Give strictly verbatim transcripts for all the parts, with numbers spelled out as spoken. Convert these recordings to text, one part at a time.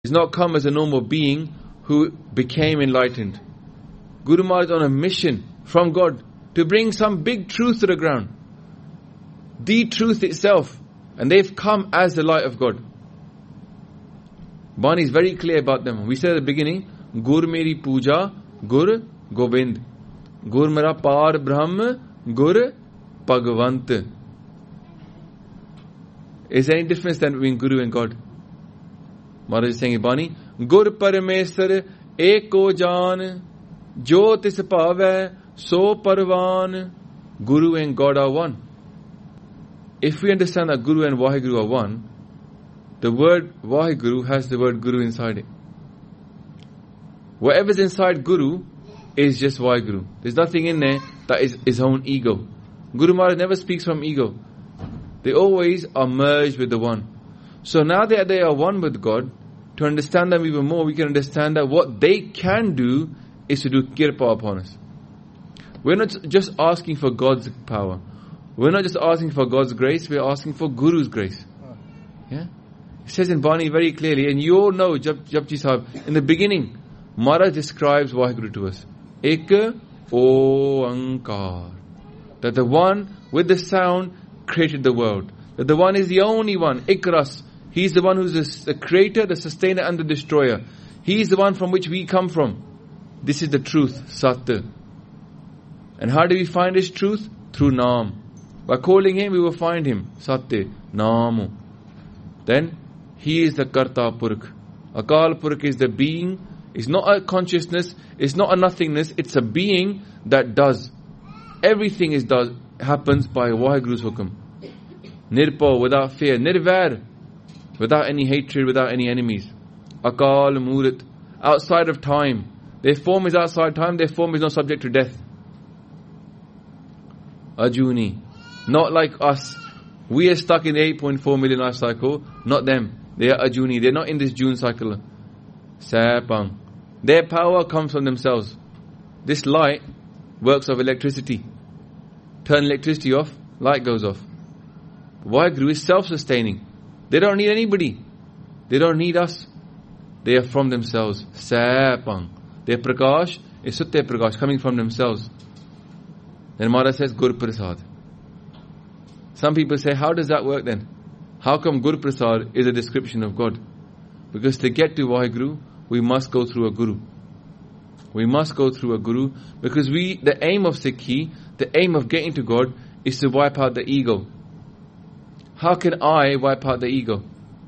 He's not come as a normal being who became enlightened. Guru Maharaj is on a mission from God to bring some big truth to the ground. The truth itself. And they've come as the light of God. Bani is very clear about them. We said at the beginning, Gur meri puja, Gur Gobind. Gur mera par Brahm, Gur Bhagavant. Is there any difference then between Guru and God? Maharaj is saying in Bani, Gur Parameswar Eko Jan, Jo Tis Pavai, So Parvan. Guru and God are one. If we understand that Guru and Vaheguru are one, the word Vaheguru has the word Guru inside it. Whatever's inside Guru is just Vaheguru. There's nothing in there that is his own ego. Guru Maharaj never speaks from ego. They always are merged with the one. So now that they are one with God, to understand them even more, we can understand that what they can do is to do kirpa upon us. We're not just asking for God's power. We're not just asking for God's grace, we're asking for Guru's grace. Yeah? It says in Bani very clearly, and you all know, Jap, Japji Sahib, in the beginning, Maharaj describes Vaheguru to us. Ek Oankar. That the one with the sound created the world. That the one is the only one, Ikras. He's the one who's the creator, the sustainer and the destroyer. He's the one from which we come from. This is the truth, Sat. And how do we find His truth? Through Naam. By calling Him, we will find Him. Satya, Namu. Then, He is the Karta Purkh. Akal Purkh is the being. It's not a consciousness. It's not a nothingness. It's a being that does. Everything is does happens by Vaheguru's hukum. Nirpo, without fear. Nirvair, without any hatred, without any enemies. Akal Murat, outside of time. Their form is outside time. Their form is not subject to death. Ajuni. Not like us. We are stuck in the eight point four million life cycle. Not them. They are Ajuni. They are not in this June cycle. Sapang. Their power comes from themselves. This light works of electricity. Turn electricity off, light goes off. Vaheguru is self-sustaining. They don't need anybody. They don't need us. They are from themselves. Sapang. Their prakash is Sutte Prakash, coming from themselves. Then Maharaj says Gur Prasad. Some people say, how does that work then? How come Gur Prasad is a description of God? Because to get to Vaheguru, we must go through a Guru. We must go through a Guru because we, the aim of Sikhi, the aim of getting to God is to wipe out the ego. How can I wipe out the ego?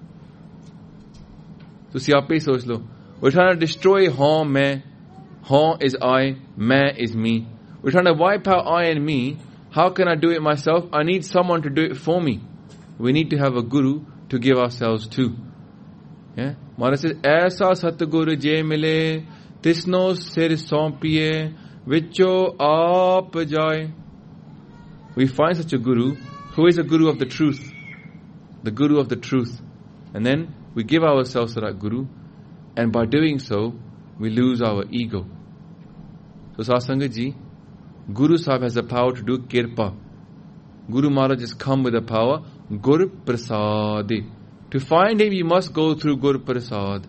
So see, aap hi soch lo. We're trying to destroy Ha, main. Ha is I, main is me. We're trying to wipe out I and me. How can I do it myself? I need someone to do it for me. We need to have a Guru to give ourselves to. Yeah? Maharaj says, Aisa Satguru je mile, Tisno sir sompiye, Vicho aap jai. We find such a Guru, who is a Guru of the truth. The Guru of the truth. And then we give ourselves to that Guru. And by doing so, we lose our ego. So Satsangat ji, Guru Sahib has the power to do kirpa. Guru Maharaj has come with the power, Gur Prasadi. To find Him, you must go through Gur Prasad.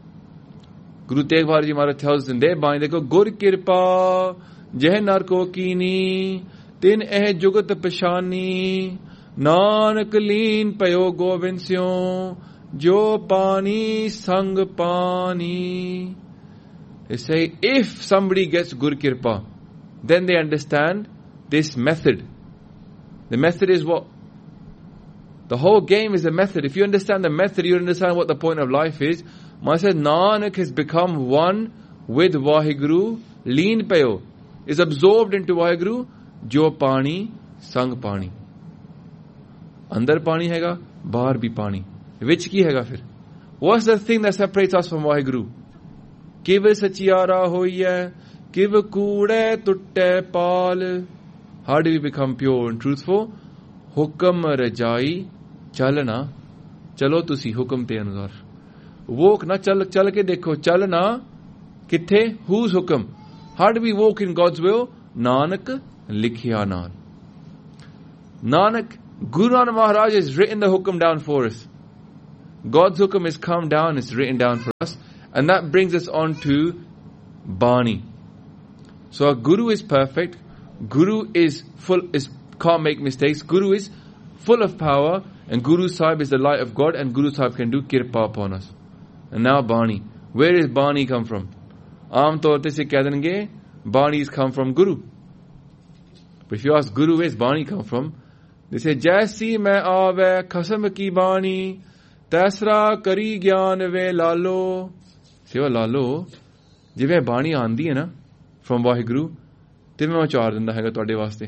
Guru Tegh Bahari Ji Maharaj tells us in their Bani, they go, Gur Kirpa, Jeh Narko Kini, Tin Eh Jugat Pashani, Nanak Leen Payo Govinsyon, Jo Pani Sang Pani. They say, if somebody gets Gur Kirpa, then they understand this method. The method is what? The whole game is a method. If you understand the method, you understand what the point of life is. Maharaj says, Nanak has become one with Vaheguru, leen payo, is absorbed into Vaheguru, jo pani, sang pani. Andar pani hega, bahar bhi pani. Which ki hega fir? What's the thing that separates us from Vaheguru? Kiv sachiyara hoiye, kiv kude tutte pal. How do we become pure and truthful? Hukam rajai chalna, chalo tusi hukum te anusar. Walk na chal chal ke dekho, chalna kithe, whose hukum? How do we walk in God's will? Nanak likhya naal. Nanak, Guru Nanak Maharaj has written the hukum down for us. God's hukum is come down, it's written down for us. And that brings us on to Bani. So our Guru is perfect. Guru is full, is can't make mistakes. Guru is full of power. And Guru Sahib is the light of God. And Guru Sahib can do kirpa upon us. And now Bani. Where does Bani come from? Aam taur te se keh denge, Bani's come from Guru. But if you ask Guru, where's Bani come from? They say, Jaisi mein aave khasam ki Bani, tasra kari gyan ve lalo. Say, oh lalo, jiਵੇਂ ਬਾਣੀ ਆਂਦੀ ਹੈ ਨਾ from Waheguru ਤੇ ਮੈਂ ਉਚਾਰ ਦਿੰਦਾ ਹੈਗਾ ਤੁਹਾਡੇ ਵਾਸਤੇ.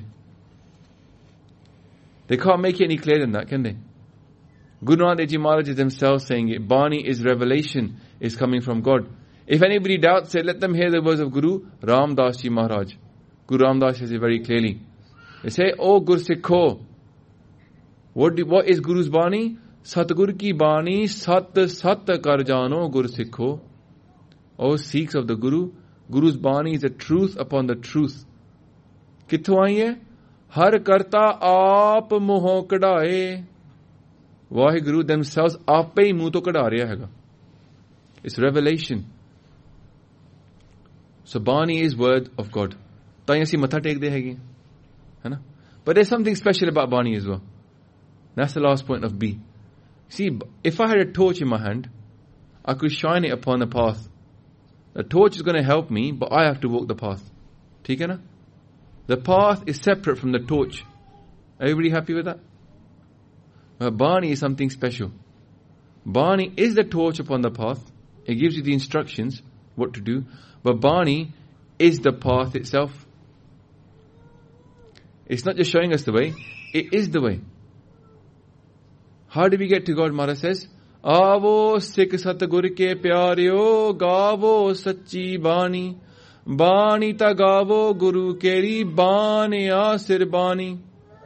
They can't make it any clearer than that, can they? Guru Nanak Dev Ji Maharaj is themselves saying it. Bani is revelation, is coming from God. If anybody doubts it, let them hear the words of Guru Ram Das Ji Maharaj. Guru Ram Das says it very clearly. They say, oh Gur Sikho, what, do, what is Guru's Bani? Satgur ki Bani, Sat Sat kar jano Gur Sikho. O Sikhs of the Guru, Guru's Bani is a truth upon the truth. Kitthon aayi hai? Har karta aap muho kadaye. Vaheguru themselves aape hi muh to kada reha haiga. It's revelation. So Bani is word of God. Tai assi matha tekde hege. Hai na? But there's something special about Bani as well. That's the last point of B. See, if I had a torch in my hand, I could shine it upon the path. The torch is going to help me, but I have to walk the path. ठीक है ना? The path is separate from the torch. Everybody happy with that? But Bani is something special. Bani is the torch upon the path. It gives you the instructions, what to do. But Bani is the path itself. It's not just showing us the way. It is the way. How do we get to God? Maharaj says, Aavo Sikh Satgur ke pyareo, gaavo sachi Bani. Bani ta gaavo Guru keri, Bani a sir Bani.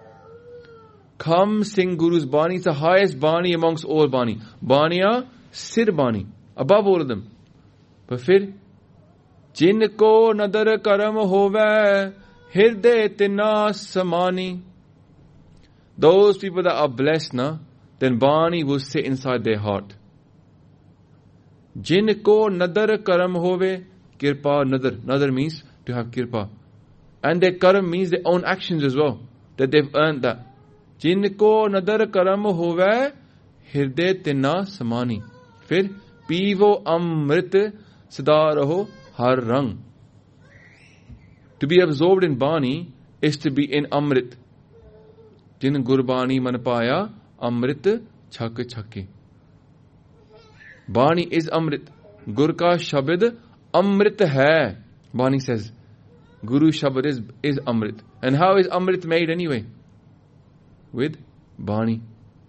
Come sing Guru's Bani. It's the highest Bani amongst all Bani. Bani a sir Bani. Above all of them. But fir, Jinko nadar karam hove, hirde tina samani. Those people that are blessed, na, then Bani will sit inside their heart. Jinko nadar karam hove, kirpa nadar. Nadar means to have kirpa. And their karam means their own actions as well. That they've earned that. Jinko nadar karam hove, hirde tina samani. Fir, pivo amrit sada raho har rang. To be absorbed in Bani is to be in Amrit. Jin Gurbani man paya Amrit chak chake. Bani is Amrit. Gur ka shabad Amrit hai. Bani says, Guru shabad is, is Amrit. And how is Amrit made anyway? With Bani.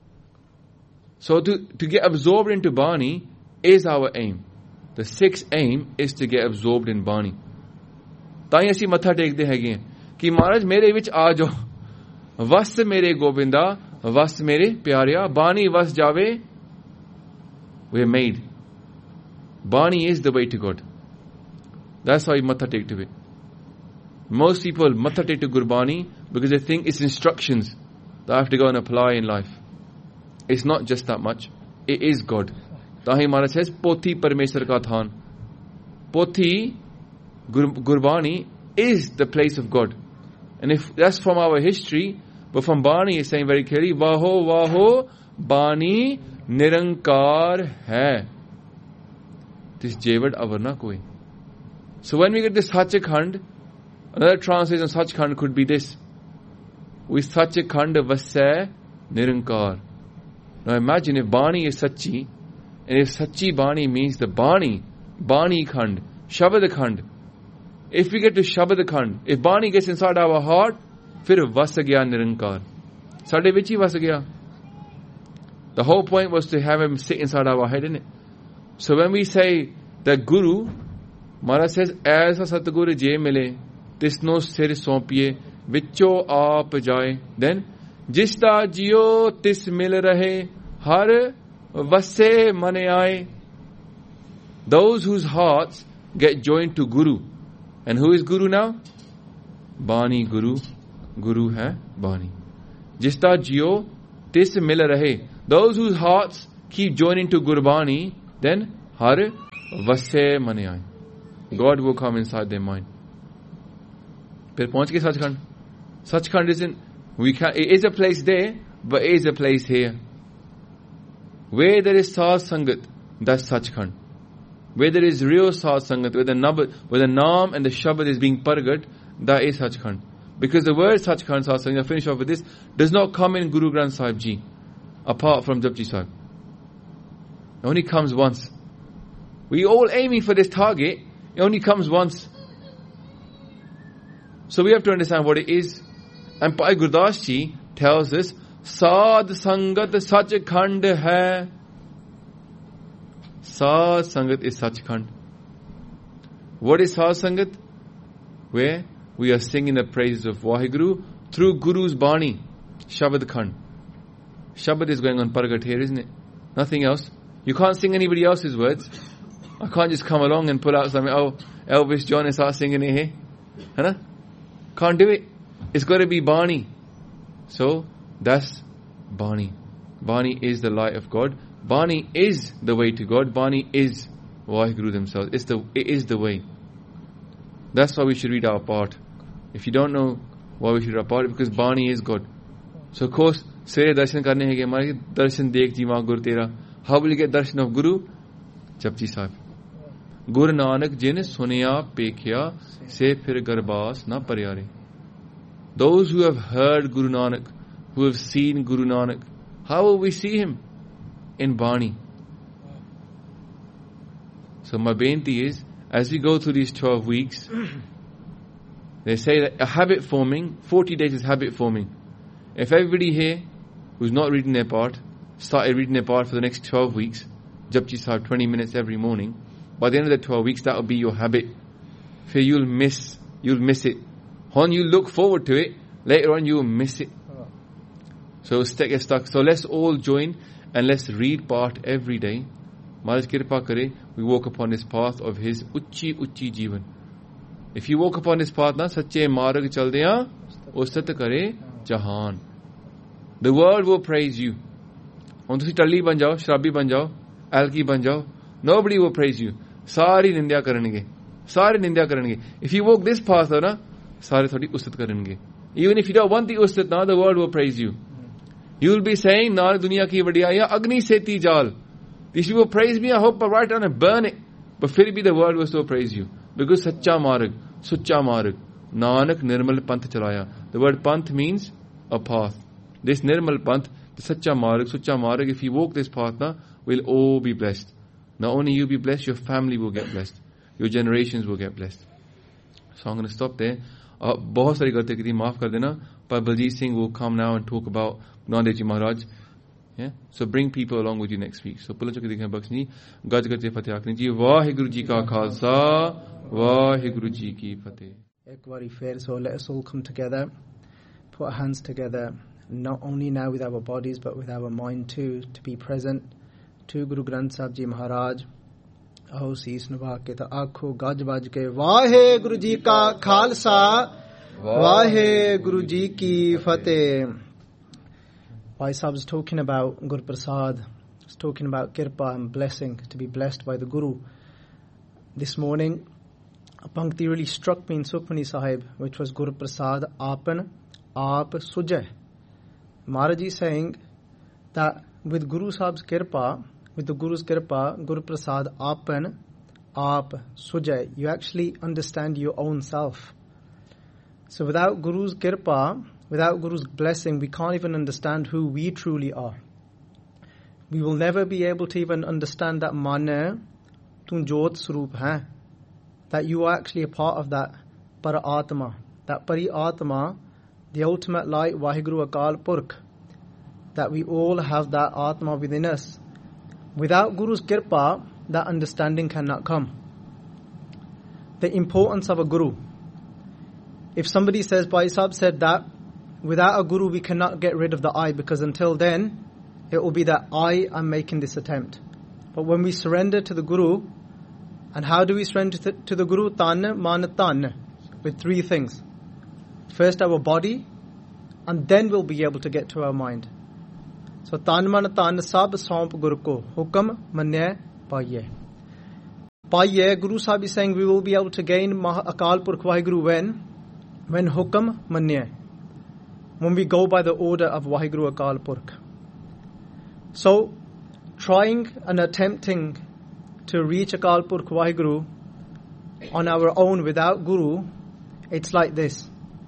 So to, to get absorbed into Bani is our aim. The sixth aim is to get absorbed in Bani. ਤਾਂ ਹੀ ਅਸੀਂ ਮੱਥਾ ਟੇਕਦੇ ਹੈਗੇ ਕਿ ਮਹਾਰਾਜ ਮੇਰੇ ਵਿੱਚ ਆ ਜਾਓ ਵਸ ਮੇਰੇ ਗੋਬਿੰਦਾ ਵਸ ਮੇਰੇ ਪਿਆਰਿਆ ਬਾਣੀ ਵਸ ਜਾਵੇ we are made. Bani is the way to God. That's how you matha take to it. Most people matha take to Gurbani because they think it's instructions that I have to go and apply in life. It's not just that much. It is God. Tahi Maharaj says, Pothi Parmeshwar ka than. Pothi, Gur, Gurbani is the place of God. And if that's from our history, but from Bani is saying very clearly, Vaho Vaho Bani Nirankar hai. This Jevad Avarna koi. So when we get this Sachkhand, another translation of Sachkhand could be this. With Sachkhand Vasai Nirankar. Now imagine if Bani is Sachi, and if Sachi Bani means the Bani, Bani Khand, Shabad Khand. If we get to Shabad Khand, if Bani gets inside our heart, fir vas gaya Nirankar. Sade vich hi vas gaya. The whole point was to have him sit inside our head, isn't it? So when we say that Guru, Maharaj says, Aisa Satguru je mile, tisno sir sompiye, vicho aap jaye. Then, Jista jio tis mil rahe, har vasse mane aaye. Those whose hearts get joined to Guru. And who is Guru now? Bani Guru. Guru hai Bani. Jista jio tis mil rahe. Those whose hearts keep joining to Gurbani, then har vasse mane aaye. God will come inside their mind. Phir pahunch gaye Sachkhand. Sachkhand isn't, we can, it is a place there, but it is a place here. Where there is Saad Sangat, that's Sachkhand. Where there is real Saad Sangat, where the, nab, where the Naam and the Shabad is being pargat, that is Sachkhand. Because the word Sachkhand, Saad Sangat, I'll finish off with this, does not come in Guru Granth Sahib Ji, apart from Japji Sahib. It only comes once. We all aiming for this target, it only comes once. So we have to understand what it is. And Bhai Gurdas Ji tells us, Saad Sangat Sachkhand hai. Saad Sangat is Sachkhand. What is Saad Sangat? Where we are singing the praises of Waheguru through Guru's Bani, Shabad Khand. Shabad is going on Pargat here, isn't it? Nothing else. You can't sing anybody else's words. I can't just come along and pull out something, oh, Elvis John is start singing it here. Huh? Can't do it. It's got to be Bani. So, that's Bani. Bani is the light of God. Bani is the way to God. Bani is Waheguru themselves. It's the, it is the way. That's why we should read our part. If you don't know why we should read our part, because Bani is God. So of course, Sere darshan karne hai hamare darshan dekh ji maa Guru tera. How will you get darshan of Guru? Japji Sahib. Guru Nanak jin sunya pekhya se phir garbas na paryare. Those who have heard Guru Nanak, who have seen Guru Nanak, how will we see him? In Bani. So my beinti is, as we go through these twelve weeks, they say that a habit forming, forty days is habit forming. If everybody here who's not reading their part started reading their part for the next twelve weeks, Japji Sahib twenty minutes every morning, by the end of the twelve weeks that will be your habit. ਫਿਰ you'll miss, you'll miss it. When you look forward to it, later on you'll miss it. So stay stuck. So let's all join and let's read part every day. Maharaj Kirpa Kare, we walk upon this path of his Uchi Uchi Jeevan. If you walk upon this path, na Sache Marag Chaldeya, Ustat Kare Jahan. The world will praise you. Hum tusi talli ban jao, shrabi ban jao, alki ban jao. Nobody will praise you. Sari nindya karenge. Sari nindya karenge. If you walk this path, na, sari thodi ustat karenge. Even if you don't want the ustat, na, the world will praise you. You will be saying, Nar duniya ki vadiyaya agni seti jal. These people praise me, I hope I write down and burn it. But fir bhi the world will still praise you. Because Sacha Marag, Sucha Marag, Nanak Nirmal Panth Chalaya. The word Panth means a path. This Nirmal Panth, the Sacha Marag, Sucha Marag, if you walk this path, na, we'll all be blessed. Not only you be blessed, your family will get blessed. Your generations will get blessed. So I'm going to stop there. Uh, बहुत सारी गलती की थी, माफ कर देना. But Baljeet Singh will come now and talk about Guru Ji Maharaj. Yeah? So bring people along with you next week. So Pula Chakri Dikhan Baksni, Gaj Gaj Fateh Akni Ji, Vaheguru Ji Ka Khalsa, Vaheguru Ji Ki Fateh. Ek wari fair, so let us all come together, put our hands together, not only now with our bodies but with our mind too, to be present to Guru Granth Sahib Ji Maharaj. Aho sees nava ke ta akho gaj baj ke Vaheguru Ji Ka Khalsa, Vaheguru Ji Ki Fateh. Bhai Sahib is talking about Guru Prasad. He's talking about kirpa and blessing, to be blessed by the Guru. This morning, a pankti really struck me in Sukhmani Sahib, which was Guru Prasad Apan Aap Sujay. Maharaj is saying that with Guru Sahib's kirpa, with the Guru's kirpa, Guru Prasad Apan Aap Sujay, you actually understand your own self. So without Guru's kirpa, without Guru's blessing, we can't even understand who we truly are. We will never be able to even understand that Mane Tun Jot Swarup hai, that you are actually a part of that Para Atma, that Pari Atma, the ultimate light, Vaheguru Akal Purkh, that we all have that Atma within us. Without Guru's kirpa, that understanding cannot come. The importance of a Guru. If somebody says, Bhai Sahib said that, without a Guru we cannot get rid of the I, because until then, it will be that I am making this attempt. But when we surrender to the Guru, and how do we surrender to the Guru? Tan, man, tan, with three things. First our body, and then we'll be able to get to our mind. So tan man tan sab saump gur ko, hukam manya paiye. Paiye, Guru Sahib is saying we will be able to gain Akal Purkh Waheguru when? When hukam manya. When we go by the order of Waheguru Akal Purkh. So, trying and attempting to reach Akal Purkh Waheguru on our own without Guru, it's like this.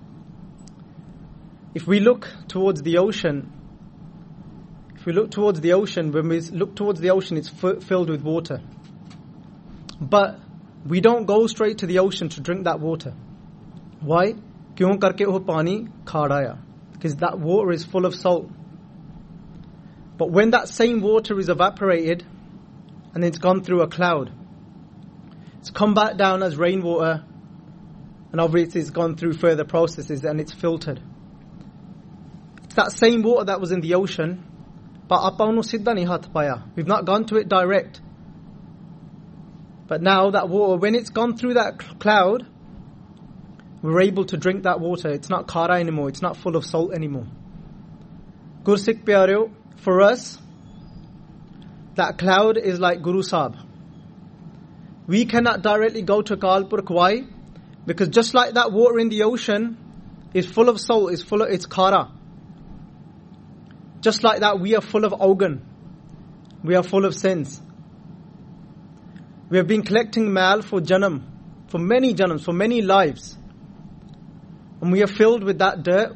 If we look towards the ocean, if we look towards the ocean, when we look towards the ocean, it's f- filled with water. But we don't go straight to the ocean to drink that water. Why? Kyun karke oh pani khadaya? Because that water is full of salt. But when that same water is evaporated and it's gone through a cloud, it's come back down as rainwater, and obviously it's gone through further processes and it's filtered. It's that same water that was in the ocean, but aapa onu siddha nahi hath paya. We've not gone to it direct. But now that water, when it's gone through that cloud, we're able to drink that water. It's not khara anymore. It's not full of salt anymore. Gursikh Pyareo, for us, that cloud is like Guru Sahib. We cannot directly go to Akal Purkh. Why? Because just like that water in the ocean is full of salt, is full of its khara. Just like that, we are full of ogan. We are full of sins. We have been collecting mal for janam, for many janams, for many lives. And we are filled with that dirt.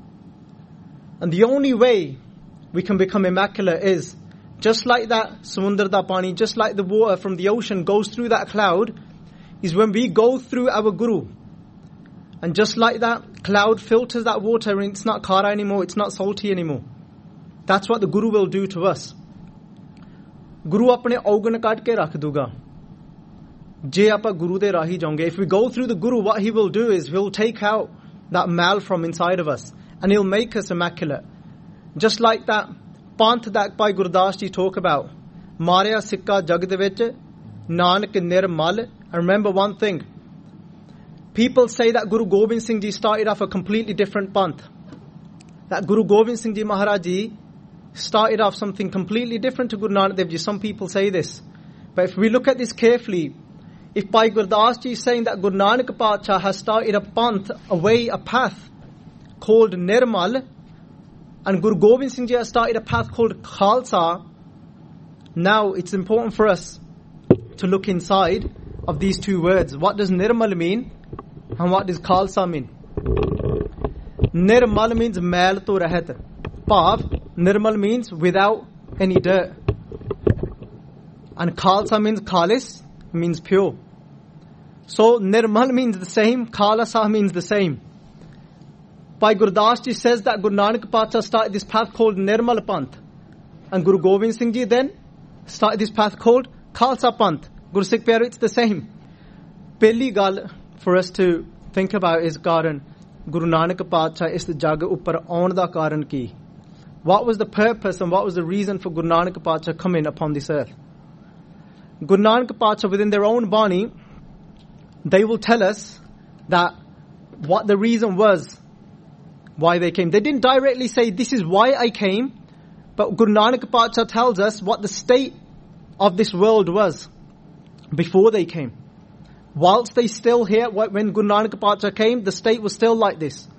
And the only way we can become immaculate is, just like that samundar da pani, just like the water from the ocean goes through that cloud, is when we go through our Guru. And just like that cloud filters that water and it's not khara anymore, it's not salty anymore. That's what the Guru will do to us. Guru apne augan kaat ke rakh duga. Je apa Guru de rahi jaunge. If we go through the Guru, what he will do is he'll take out that mal from inside of us and he'll make us immaculate. Just like that panth that Bhai Gurdas ji talk about. Marya sikka jag de vich, nanak nirmal. And remember one thing. People say that Guru Gobind Singh ji started off a completely different panth. That Guru Gobind Singh ji Maharaj ji started off something completely different to Guru Nanak Dev ji. Some people say this. But if we look at this carefully, if Bhai Gurdas ji is saying that Guru Nanak Pacha has started a panth, a way, a path called Nirmal, and Guru Gobind Singh ji has started a path called Khalsa, now it's important for us to look inside of these two words. What does Nirmal mean? And what does Khalsa mean? Nirmal means mail to rahat. Pav, Nirmal means without any dirt. And Khalsa means Khalis, means pure. So Nirmal means the same, Khalasa means the same. Bhai Gurdas ji says that Guru Nanak Pacha started this path called Nirmal Panth. And Guru Gobind Singh ji then started this path called Khalsa Panth. Gursikh Pyareo, it's the same. Pehli gal for us to think about is Karan. Guru Nanak Pacha is the jag uppar aun da karan ki. What was the purpose and what was the reason for Guru Nanak Pacha coming upon this earth? Guru Nanak Pacha within their own Bani, they will tell us that what the reason was why they came. They didn't directly say this is why I came, but Guru Nanak Pacha tells us what the state of this world was before they came. Whilst they still here, when Guru Nanak Pacha came, the state was still like this.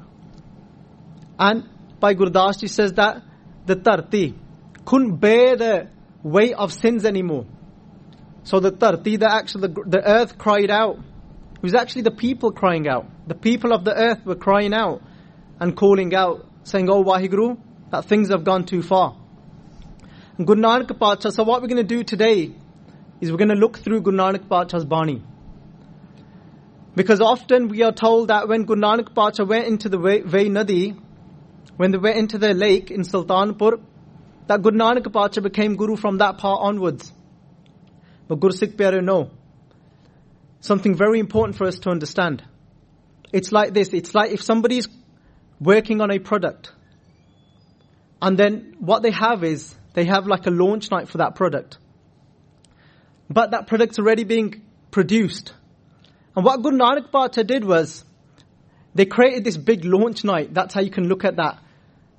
And Bhai Gurdas ji says that the Tarti couldn't bear the weight of sins anymore. So the Tarti, the actual, the, the earth cried out. It was actually the people crying out. The people of the earth were crying out and calling out, saying, "Oh Waheguru, that things have gone too far." And Guru Nanak Pacha, so what we're going to do today is we're going to look through Guru Nanak Pacha's Bani. Because often we are told that when Guru Nanak Pacha went into the Vai Nadi, when they went into the lake in Sultanpur, that Guru Nanak Pacha became Guru from that part onwards. But Gursikh Pyareo, no. Something very important for us to understand. It's like this. It's like if somebody's working on a product, and then what they have is, they have like a launch night for that product. But that product's already being produced. And what Guru Nanak Pacha did was, they created this big launch night. That's how you can look at that.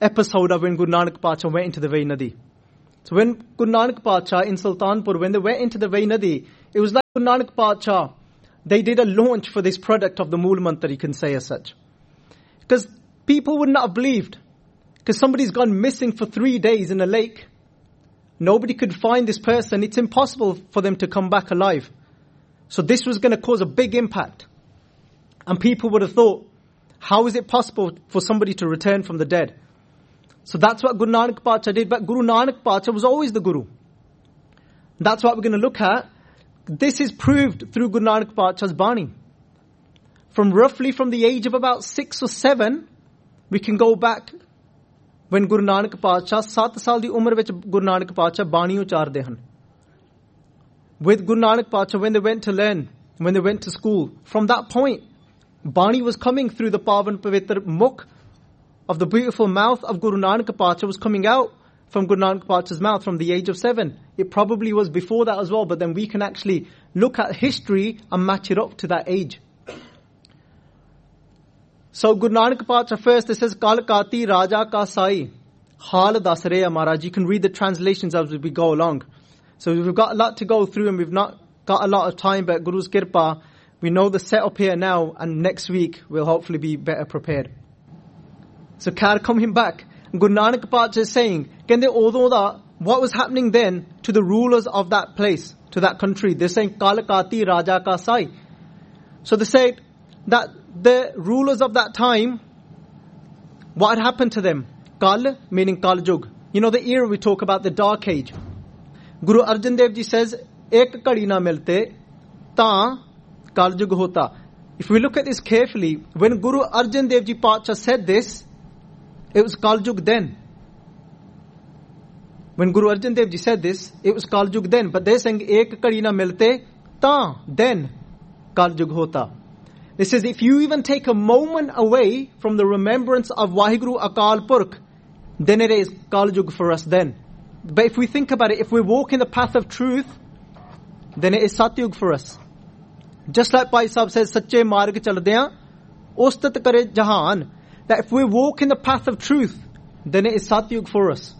episode of when Guru Nanak Pacha went into the Vai Nadi. So when Guru Nanak Pacha in Sultanpur, when they went into the Vai Nadi, it was like Guru Nanak Pacha, they did a launch for this product of the Mool Mantar, you can say as such. Because people would not have believed. Because somebody's gone missing for three days in a lake. Nobody could find this person. It's impossible for them to come back alive. So this was going to cause a big impact. And people would have thought, how is it possible for somebody to return from the dead? So that's what Guru Nanak Pacha did. But Guru Nanak Pacha was always the Guru. That's what we're going to look at. This is proved through Guru Nanak Pacha's Bani. From roughly from the age of about six or seven, we can go back when Guru Nanak Pacha, sat saal di umar vich Guru Nanak Pacha Bani ucharde han. With Guru Nanak Pacha, when they went to learn, when they went to school, from that point, Bani was coming through the Pavan Pavitra Mukh of the beautiful mouth of Guru Nanak Pacha was coming out from Guru Nanak Pacha's mouth from the age of seven. It probably was before that as well, but then we can actually look at history and match it up to that age. So Guru Nanak Pacha first, it says, Kal Kati Raja Ka Sai, Hal Dasreya Maharaj. You can read the translations as we go along. So we've got a lot to go through and we've not got a lot of time, but Guru's Kirpa, we know the setup here now, and next week we'll hopefully be better prepared. So Kar coming back, Guru Nanak Pacha is saying, Kende odo da, what was happening then to the rulers of that place, to that country? They're saying, Kalakati Raja Ka Sai. So they said that the rulers of that time, what had happened to them? Kal, meaning Kaljug. You know the era we talk about, the dark age. Guru Arjan Dev Ji says, Ek kadi na milte, ta Kaljug hota. If we look at this carefully, when Guru Arjan Dev Ji Pacha said this, it was Kaljug then. When Guru Arjan Dev Ji said this, it was Kaljug then. But they're saying, Ek kadi na milte, ta, then Kaljug hota. This says, if you even take a moment away from the remembrance of Waheguru Akal Purkh, then it is Kaljug for us then. But if we think about it, if we walk in the path of truth, then it is Satyug for us. Just like Bhai Sahib says, Sache Marg Chaldeyan, Ostat Kare Jahan, that if we walk in the path of truth, then it is Satyug for us.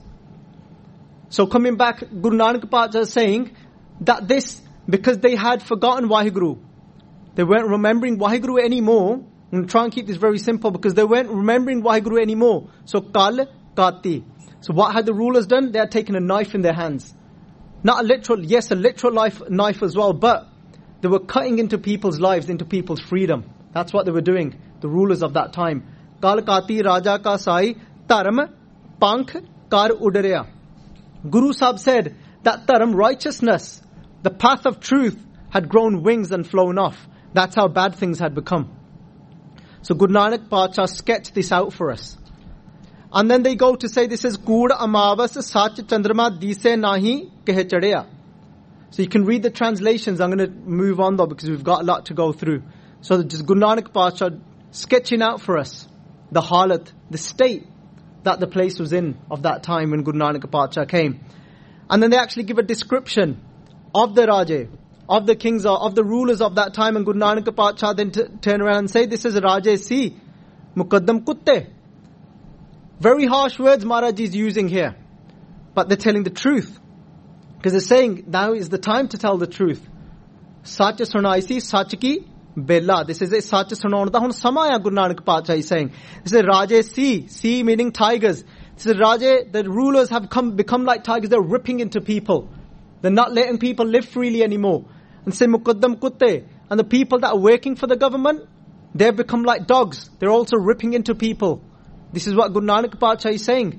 So coming back, Guru Nanak Pacha is saying that this, because they had forgotten Waheguru, they weren't remembering Waheguru anymore. I'm going to try and keep this very simple because they weren't remembering Waheguru anymore. So Kal Kati. So what had the rulers done? They had taken a knife in their hands. Not a literal, yes, a literal life, knife as well, but they were cutting into people's lives, into people's freedom. That's what they were doing, the rulers of that time. Kal Kati Raja Ka Sai, Dharam Pankh Kar Udareya. Guru Sahib said that Dharam, righteousness, the path of truth, had grown wings and flown off. That's how bad things had become. So Guru Nanak Pacha sketched this out for us. And then they go to say this is Kood Amavas Sach Chandrama Dise Nahi Kehe Chadeya. So you can read the translations. I'm going to move on though because we've got a lot to go through. So just Guru Nanak Pacha sketching out for us the halat, the state that the place was in of that time when Guru Nanak Pacha came. And then they actually give a description of the Raje, of the kings, of the rulers of that time, and Guru Nanak Pacha then t- turn around and say, this is Raje Si, Mukaddam Kutte. Very harsh words Maharaj is using here. But they're telling the truth. Because they're saying, now is the time to tell the truth. Sach sunai si, sach ki bella. This is a sach sunaun da hun samaya, Guru Nanak Pacha is saying. This is Raje Si, Si meaning tigers. This is Raje, the rulers have come become like tigers, they're ripping into people. They're not letting people live freely anymore. And say Mukaddam Kutte. And the people that are working for the government, they've become like dogs. They're also ripping into people. This is what Guru Nanak Pacha is saying.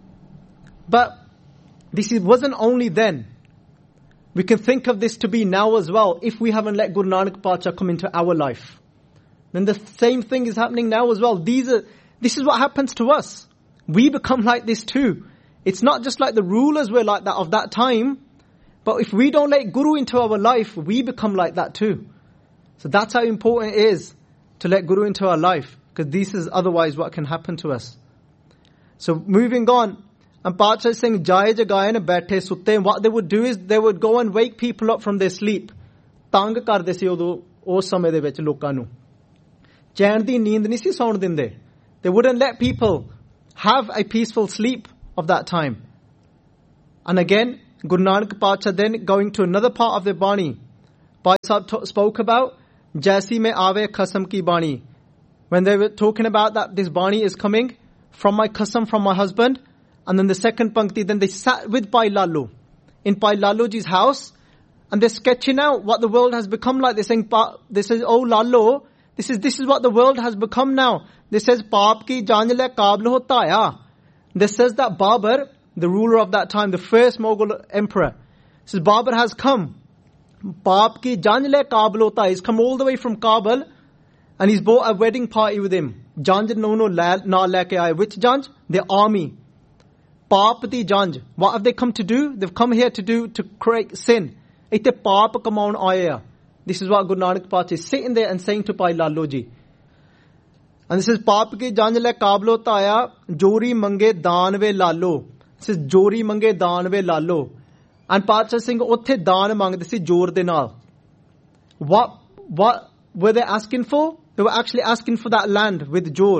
But this wasn't only then. We can think of this to be now as well. If we haven't let Guru Nanak Pacha come into our life, then the same thing is happening now as well. These are, this is what happens to us. We become like this too. It's not just like the rulers were like that of that time. But if we don't let Guru into our life, we become like that too. So that's how important it is to let Guru into our life. Because this is otherwise what can happen to us. So moving on. And Pacha is saying, Jai jagayan baithe sutte. What they would do is, they would go and wake people up from their sleep. Tang karde si udo, us samay de vich lokan nu. Chain di neend nahi si saun dinde. They wouldn't let people have a peaceful sleep of that time. And again, Guru Nanak Pacha then going to another part of the Bani. Bhai Sahib spoke about Jaisi mein aave khasam ki bani. When they were talking about that this Bani is coming from my qasam, from my husband. And then the second pankti, then they sat with Bhai Lalu in Bhai Laluji's house. And they're sketching out what the world has become like. They're saying, they say, oh Lalu, this is, this is what the world has become now. This says, Paap ki janjale kaabl hota aaya. This says that Babur, the ruler of that time, the first Mughal emperor, says Babur has come. Paap ki janjale kaabl hota aaya. He's come all the way from Kabul and he's brought a wedding party with him. Janj no no na leke aaye. Which janj? The army. Paap di janj. What have they come to do? They've come here to do, to create sin. Ite paap kamaun aaya. This is what Guru Nanak Pacha is sitting there and saying to Bhai Laluji. And this is paap ki janj le kaablo taaya jori mange daan ve lalo. This is jori mange daan ve lalo. And Pacha saying othe daan mangde si jor de naal. What what were they asking for? They were actually asking for that land with jor.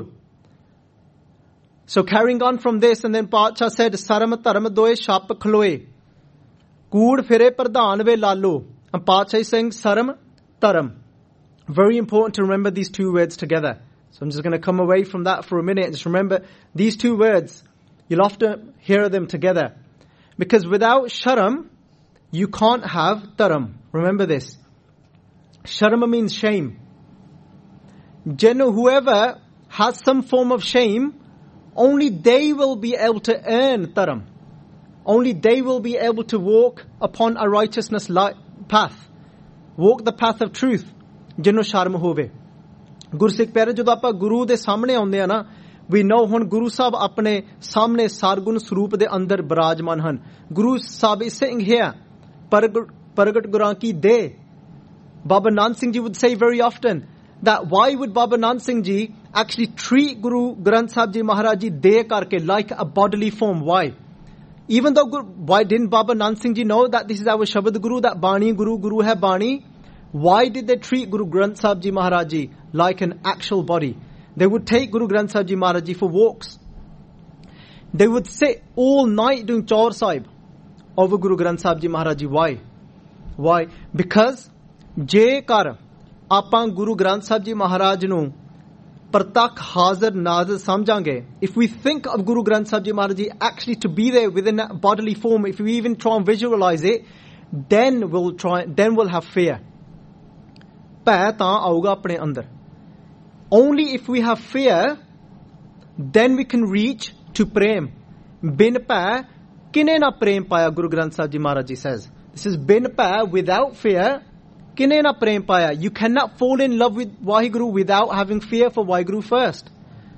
So carrying on from this, and then Pacha said, Saram taram doe shap khloe. Kood fire pradhan ve lalo. And Pacha is saying saram taram. Very important to remember these two words together. So I'm just going to come away from that for a minute. Just remember these two words. You'll often hear them together. Because without sharam, you can't have taram. Remember this. Sharam means shame. Jenu, whoever has some form of shame, only they will be able to earn taram. Only they will be able to walk upon a righteousness path. Walk the path of truth. Jinu sharm hove. Gursikh Pyare, ਜਦੋਂ ਆਪਾਂ ਗੁਰੂ ਦੇ ਸਾਹਮਣੇ ਆਉਂਦੇ ਆ ਨਾ, we know ਹੁਣ ਗੁਰੂ ਸਾਹਿਬ ਆਪਣੇ ਸਾਹਮਣੇ ਸਰਗੁਣ ਸਰੂਪ ਦੇ ਅੰਦਰ ਬਿਰਾਜਮਾਨ ਹਨ. Guru Sahib is sitting here. Paragat Guran ki de. Baba Nand Singh Ji would say very often that why would Baba Nand Singh Ji actually treat Guru Granth Sahib Ji Maharaj Ji de karke like a bodily form? Why? Even though, why didn't Baba Nand Singh Ji know that this is our Shabad Guru, that Bani Guru, Guru hai Bani? Why did they treat Guru Granth Sahib Ji Maharaj Ji like an actual body? They would take Guru Granth Sahib Ji Maharaj Ji for walks. They would sit all night doing Chaur Sahib over Guru Granth Sahib Ji Maharaj Ji. Why? Why? Because jekar ਆਪਾਂ Guru Granth Sahib Ji Maharaj ਨੂੰ ਪ੍ਰਤੱਖ ਹਾਜ਼ਰ ਨਾਜ਼ਰ ਸਮਝਾਂਗੇ, if we think of Guru Granth Sahib Ji Maharaj Ji actually to be there within that bodily form, if we even try and visualize it, then we'll try, then we'll have fear. ਭੈ ਤਾਂ ਆਊਗਾ ਆਪਣੇ ਅੰਦਰ. Only if we have fear, then we can reach to prem. Bin ਭੈ ਕਿਨੇ ਨਾ ਪ੍ਰੇਮ ਪਾਇਆ, Guru Granth Sahib Ji Maharaj Ji says. This is bin ਭੈ, without fear. Kine na prem paya. You cannot fall in love with Waheguru without having fear for Waheguru first.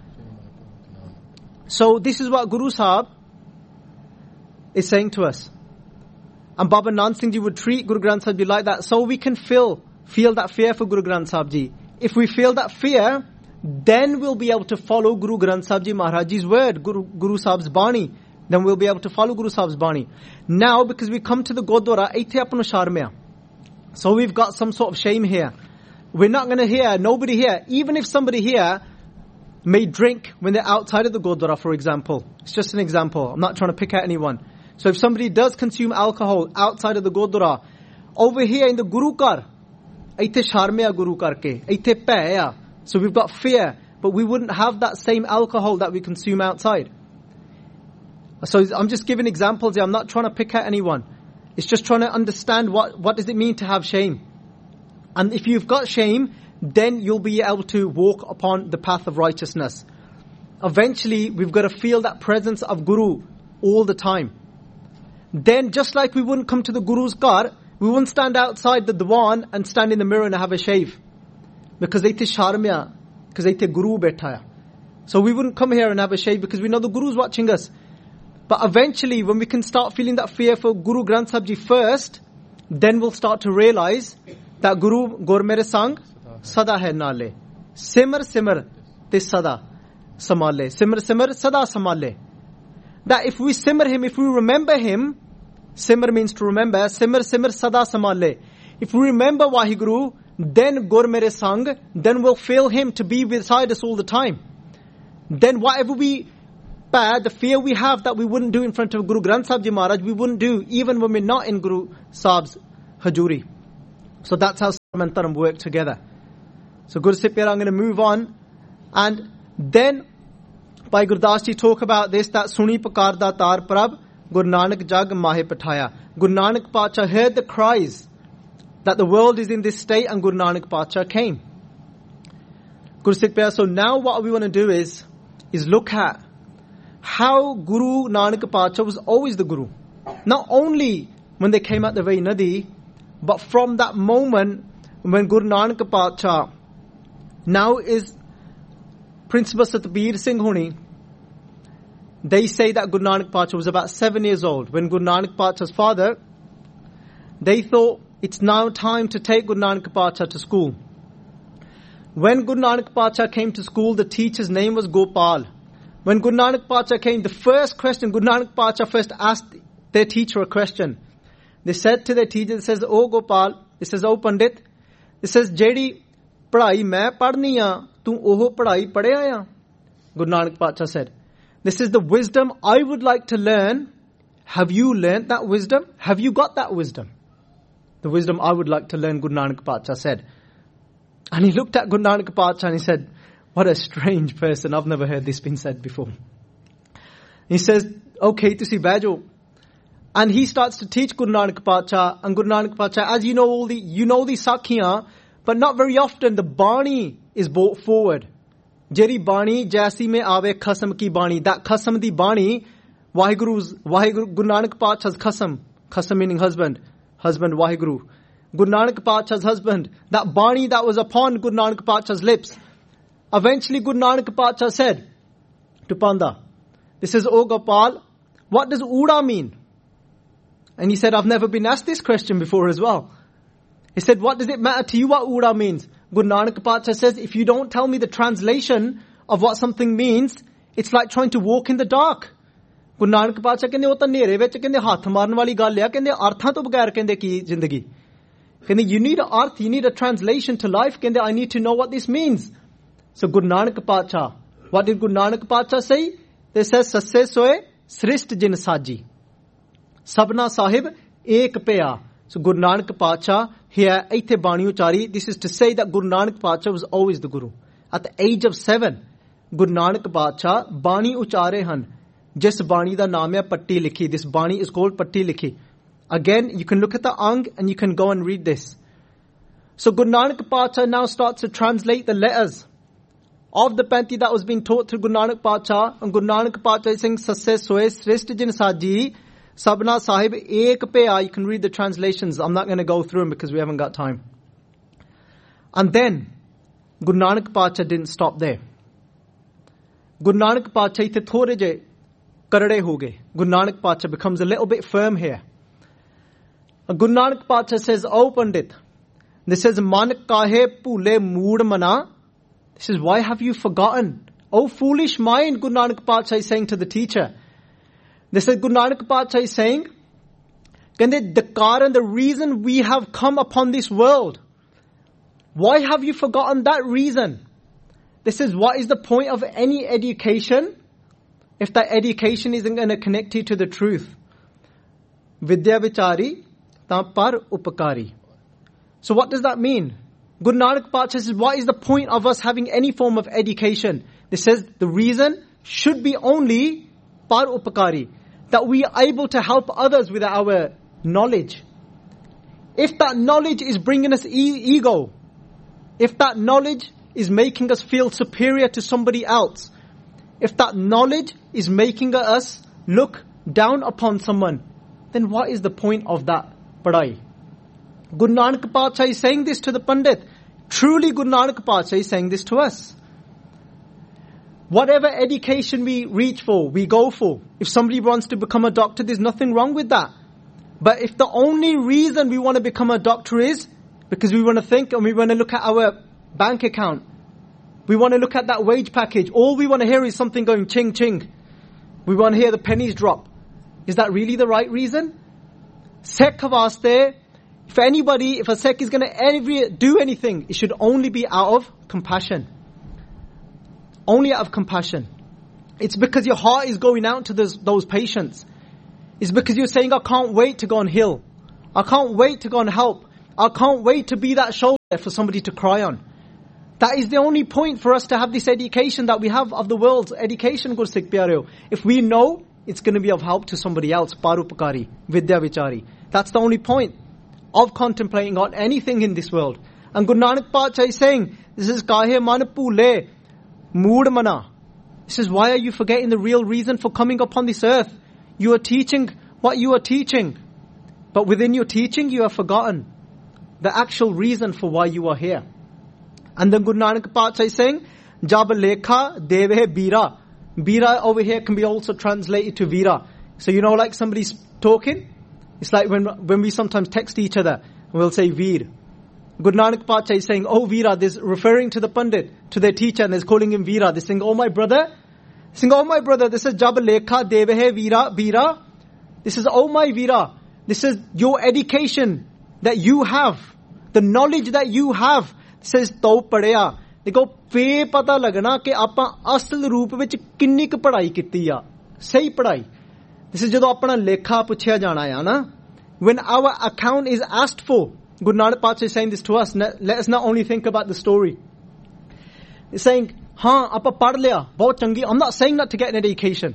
So this is what Guru Sahib is saying to us. And Baba Nand Singh Ji would treat Guru Granth Sahib Ji like that, so we can feel feel that fear for Guru Granth Sahib Ji. If we feel that fear, then we'll be able to follow Guru Granth Sahib Ji Maharaj Ji's word, Guru, Guru Sahib's Bani. Then we'll be able to follow Guru Sahib's Bani. Now, because we come to the Gurdwara, aithe apno sharmya. So we've got some sort of shame here. We're not going to hear, nobody here, even if somebody here may drink when they're outside of the Gurdwara, for example. It's just an example. I'm not trying to pick at anyone. So if somebody does consume alcohol outside of the Gurdwara, over here in the Guru Kar, aithe sharmya Guru Karke, aithe paya. So we've got fear, but we wouldn't have that same alcohol that we consume outside. So I'm just giving examples here. I'm not trying to pick at anyone. It's just trying to understand what, what does it mean to have shame. And if you've got shame, then you'll be able to walk upon the path of righteousness. Eventually, we've got to feel that presence of Guru all the time. Then, just like we wouldn't come to the Guru's car, we wouldn't stand outside the Diwan and stand in the mirror and have a shave. Because aithe sharmya, because aithe Guru bethaya. So we wouldn't come here and have a shave because we know the Guru's watching us. But eventually, when we can start feeling that fear for Guru Granth Sahib Ji first, then we'll start to realize that Guru Gur Mere Sang Sada Hai Nale. Simar Simar Te Sada Samale. Simar Simar Sada Samale. That if we simmer him, if we remember him, simmer means to remember, simmer Simar Sada Samale. If we remember Waheguru, then Gur Mere Sang, then we'll feel him to be beside us all the time. Then whatever we bad, the fear we have that we wouldn't do in front of Guru Granth Sahib Ji Maharaj, we wouldn't do even when we're not in Guru Sahib's hajuri. So that's how Sarvam and Dharam work together. So Guru Sahib, I'm going to move on. And then, by Gurdas Ji talk about this, that Suni Pakar da Tar Prabh, Guru Nanak Jag Mahe Pathaya. Guru Nanak Pacha heard the cries that the world is in this state, and Guru Nanak Pacha came. Guru Sikh Pyar, so now what we want to do is, is look at how Guru Nanak Pacha was always the Guru. Not only when they came at the Vai Nadi, but from that moment when Guru Nanak Pacha now is Principal Satbir Singh Honi, they say that Guru Nanak Pacha was about seven years old. When Guru Nanak Pacha's father, they thought it's now time to take Guru Nanak Pacha to school. When Guru Nanak Pacha came to school, the teacher's name was Gopal. When Guru Nanak Pacha came, the first question, Guru Nanak Pacha first asked their teacher a question. They said to their teacher, it says, "Oh Gopal," it says, "Oh Pandit," it says, "Jedi padhai main padhni a, tu oho padhai padhya ya?" Guru Nanak Pacha said, "This is the wisdom I would like to learn. Have you learnt that wisdom? Have you got that wisdom?" The wisdom I would like to learn, Guru Nanak Pacha said. And he looked at Guru Nanak Pacha and he said, "What a strange person. I've never heard this been said before." He says, "Okay, to see Bajo." And he starts to teach Guru Nanak Pacha. And Guru Nanak Pacha, as you know all the, you know the Sakhiyan, but not very often the Bani is brought forward. Jeri Bani, Jaisi mein aave khasam ki Bani. That khasam di Bani, Waheguru's, Waheguru, Guru Nanak Pacha's khasam. Khasam meaning husband. Husband, Waheguru. Guru Nanak Pacha's husband. That Bani that was upon Guru Nanak Pacha's lips. Eventually Guru Nanak Pacha said to Panda, this is, "Oh Gopal, what does Uda mean?" And he said, "I've never been asked this question before as well." He said, "What does it matter to you what Uda means?" Guru Nanak Pacha says, "If you don't tell me the translation of what something means, it's like trying to walk in the dark." Guru Nanak Pacha कहंदे वो तो नेरे विच कहंदे हाथ मारन वाली गल है कहंदे अर्थां तो बगैर कहंदे की जिंदगी कहंदे you need an arth, you need a translation to life कहंदे I need to know what this means. So Guru Nanak Pacha, what did Guru Nanak Pacha say? They says sasse soe srisht jin saji sabna sahib ek paya. So Guru Nanak Pacha here aithe bani uchari. This is to say that Guru Nanak Pacha was always the Guru. At the age of seven, Guru Nanak Pacha bani uchare han. Jis bani da naam hai Patti Likhi. This bani is called Patti Likhi. Again, you can look at the ang and you can go and read this. So Guru Nanak Pacha now starts to translate the letters of the Panti that was being taught through Guru Nanak Pacha. And Guru Nanak Pacha is saying, "Sasse soe srisht jin saji sabna sahib ek paya." You can read the translations. I'm not going to go through them because we haven't got time. And then Guru Nanak Pacha didn't stop there. Guru Nanak Pacha ithe thode je karade ho gaye. Guru Nanak Pacha becomes a little bit firm here. And Guru Nanak Pacha says, "Oh Pandit," this says, "Man kahe phule mood mana." This is, why have you forgotten? Oh foolish mind, Guru Nanak Pacha is saying to the teacher. This is Guru Nanak Pacha is saying, the karan, the reason we have come upon this world, why have you forgotten that reason? This is, what is the point of any education if that education isn't going to connect you to the truth? Vidya vichari ta par upakari. So what does that mean? Guru Nanak Pacha says, what is the point of us having any form of education? This says the reason should be only par upakari, that we are able to help others with our knowledge. If that knowledge is bringing us e- ego, if that knowledge is making us feel superior to somebody else, if that knowledge is making us look down upon someone, then what is the point of that padai? Guru Nanak Pacha is saying this to the Pandit. Truly Guru Nanak Pacha is saying this to us. Whatever education we reach for, we go for. If somebody wants to become a doctor, there's nothing wrong with that. But if the only reason we want to become a doctor is because we want to think and we want to look at our bank account, we want to look at that wage package, all we want to hear is something going ching ching. We want to hear the pennies drop. Is that really the right reason? Sekh vaste, if anybody, if a Sikh is going to do anything, it should only be out of compassion. Only out of compassion. It's because your heart is going out to those, those patients. It's because you're saying, I can't wait to go and heal. I can't wait to go and help. I can't wait to be that shoulder for somebody to cry on. That is the only point for us to have this education that we have of the world's education, Gursikh Pyareo. If we know, it's going to be of help to somebody else. Parupakari, Vidya Vichari. That's the only point of contemplating on anything in this world. And Guru Nanak Pacha is saying, this is kahe man pule, mood mana. This is why are you forgetting the real reason for coming upon this earth? You are teaching what you are teaching. But within your teaching, you have forgotten the actual reason for why you are here. And then Guru Nanak Pacha is saying, Jab lekha deve bira. Bira over here can be also translated to Veera. So you know, like somebody's talking, it's like when when we sometimes text each other, we'll say Veer. Guru Nanak Pacha is saying, oh Veera, this referring to the Pandit, to their teacher, and they're calling him Veera. They're saying, oh my brother. They're saying, oh my brother, this is Jab lekha deve Veera, Veera. This is, oh my Veera. This is your education that you have. The knowledge that you have. Says to padhaya. देखो फे पता लगना कि आपां असल रूप विच किन्नी क पढ़ाई कीती आ सही पढ़ाई दिस इज जदों अपना लेखा पुछया जाना है ना when our account is asked for. Guru Nanak Pacha is saying this to us. Let us not only think about the story. He's saying हाँ आपां पढ़ लिया बहुत चंगी. I'm not saying not to get an education,